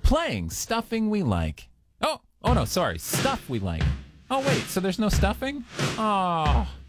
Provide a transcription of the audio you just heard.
Playing stuffing we like. Oh no, sorry. Stuff we like. Oh, wait, so there's no stuffing? Oh.